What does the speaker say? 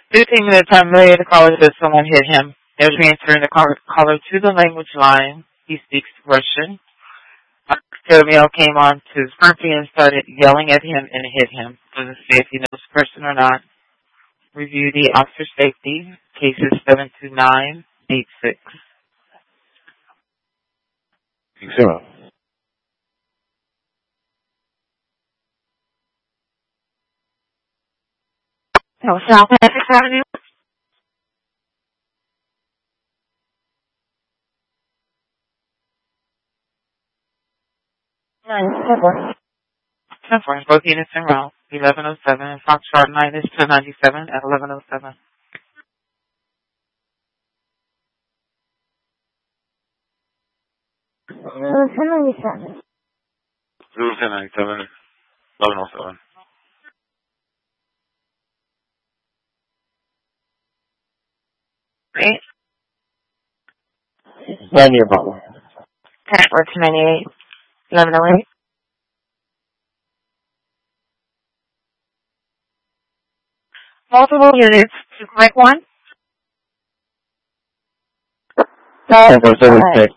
15 minutes time later, the caller says someone hit him. They're transferring the caller to the language line. He speaks Russian. The male came on to his property and started yelling at him and hit him. Doesn't say if he knows the person or not. Review the officer safety. Cases 72986. 0. No, South Essex Avenue. Both units en route. 1107. Foxtrot 9 is 1097 at 1107. Zulu 1097. Zulu 1097. 1107. Right? Daniel Butler. Or 298. 1108. Multiple units to correct one. Number 76.